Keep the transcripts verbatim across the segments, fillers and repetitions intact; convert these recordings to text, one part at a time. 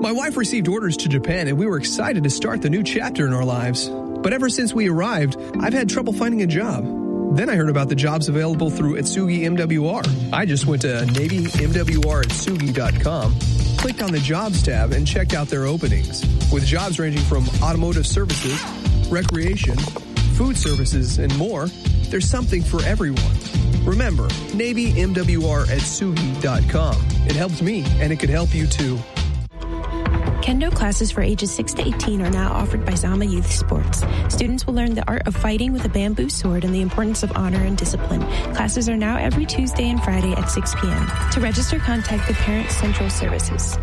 My wife received orders to Japan, and we were excited to start the new chapter in our lives. But ever since we arrived, I've had trouble finding a job. Then I heard about the jobs available through Atsugi M W R. I just went to Navy M W R Atsugi dot com, clicked on the Jobs tab, and checked out their openings. With jobs ranging from automotive services, recreation, food services, and more, there's something for everyone. Remember, Navy M W R Atsugi dot com. It helped me, and it could help you too. Kendo classes for ages six to eighteen are now offered by Zama Youth Sports. Students will learn the art of fighting with a bamboo sword and the importance of honor and discipline. Classes are now every Tuesday and Friday at six p.m. To register, contact the Parent Central Services.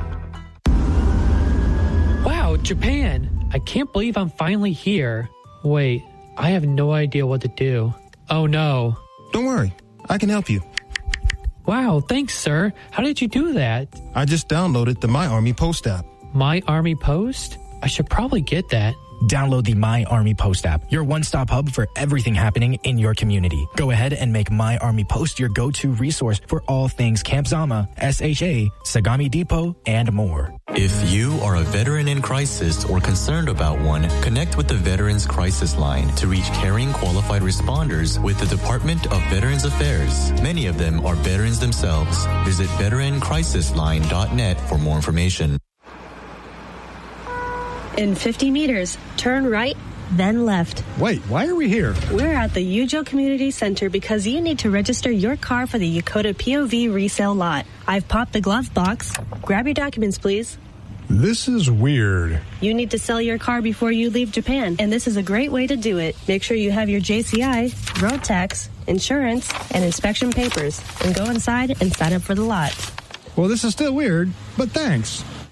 Wow, Japan! I can't believe I'm finally here. Wait, I have no idea what to do. Oh no. Don't worry, I can help you. Wow, thanks, sir. How did you do that? I just downloaded the My Army Post app. My Army Post? I should probably get that. Download the My Army Post app, your one-stop hub for everything happening in your community. Go ahead and make My Army Post your go-to resource for all things Camp Zama, S H A, Sagami Depot, and more. If you are a veteran in crisis or concerned about one, connect with the Veterans Crisis Line to reach caring qualified responders with the Department of Veterans Affairs. Many of them are veterans themselves. Visit veteran crisis line dot net for more information. In fifty meters, turn right, then left. Wait, why are we here? We're at the Yujo Community Center because you need to register your car for the Yokota P O V resale lot. I've popped the glove box. Grab your documents, please. This is weird. You need to sell your car before you leave Japan, and this is a great way to do it. Make sure you have your J C I, road tax, insurance, and inspection papers, and go inside and sign up for the lot. Well, this is still weird, but thanks.